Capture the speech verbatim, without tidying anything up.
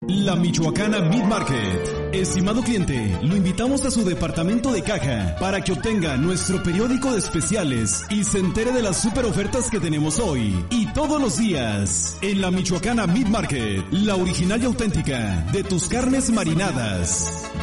La Michoacana Meat Market. Estimado cliente, lo invitamos a su departamento de caja para que obtenga nuestro periódico de especiales y se entere de las super ofertas que tenemos hoy y todos los días. En la Michoacana Meat Market, la original y auténtica de tus carnes marinadas.